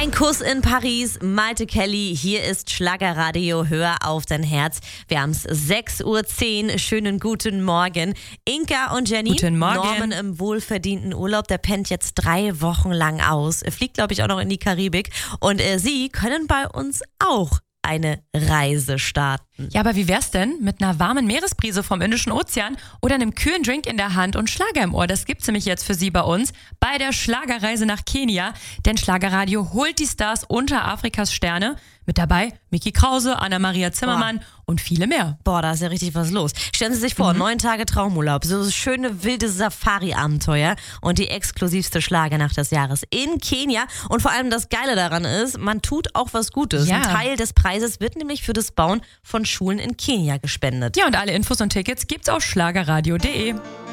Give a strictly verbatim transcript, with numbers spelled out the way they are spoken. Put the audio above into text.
Ein Kuss in Paris, Malte Kelly, hier ist Schlagerradio, hör auf dein Herz. Wir haben es sechs Uhr zehn, schönen guten Morgen. Inka und Jenny, guten Morgen. Norman im wohlverdienten Urlaub, der pennt jetzt drei Wochen lang aus. Er fliegt, glaube ich, auch noch in die Karibik und äh, sie können bei uns auch eine Reise starten. Ja, aber wie wär's denn mit einer warmen Meeresbrise vom Indischen Ozean oder einem kühlen Drink in der Hand und Schlager im Ohr? Das gibt's nämlich jetzt für Sie bei uns bei der Schlagerreise nach Kenia. Denn Schlagerradio holt die Stars unter Afrikas Sterne. Mit dabei Micky Krause, Anna-Maria Zimmermann Boah. und viele mehr. Boah, da ist ja richtig was los. Stellen Sie sich vor, mhm. neun Tage Traumurlaub, so schöne wilde Safari-Abenteuer und die exklusivste Schlagernacht des Jahres in Kenia. Und vor allem das Geile daran ist, man tut auch was Gutes. Ja. Ein Teil des Preises wird nämlich für das Bauen von Schulen in Kenia gespendet. Ja, und alle Infos und Tickets gibt's auf schlagerradio punkt de.